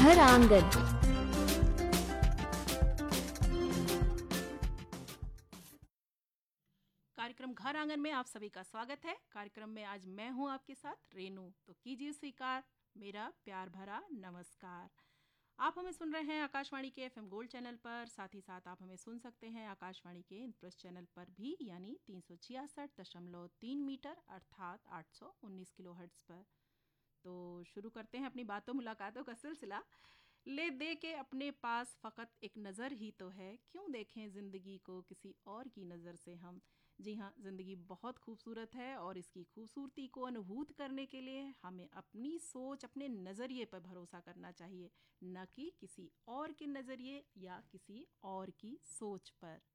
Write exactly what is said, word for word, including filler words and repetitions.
घर आंगन। कार्यक्रम घर आंगन में आप सभी का स्वागत है। कार्यक्रम में आज मैं हूं आपके साथ रेनू। तो कीजिए स्वीकार मेरा प्यार भरा नमस्कार। आप हमें सुन रहे हैं आकाशवाणी के एफएम गोल्ड चैनल पर, साथ ही साथ आप हमें सुन सकते हैं आकाशवाणी के इंप्रेस चैनल पर भी, यानी तीन सौ छियासठ दशमलव तीन मीटर अर्थात आठ सौ उन्नीस किलो हर्ट्ज पर। तो शुरू करते हैं अपनी बातों मुलाकातों का सिलसिला। ले दे के अपने पास फ़कत एक नज़र ही तो है, क्यों देखें ज़िंदगी को किसी और की नज़र से हम। जी हाँ, ज़िंदगी बहुत खूबसूरत है और इसकी खूबसूरती को अनुभूत करने के लिए हमें अपनी सोच, अपने नज़रिए पर भरोसा करना चाहिए, न कि किसी और के नज़रिए या किसी और की सोच पर।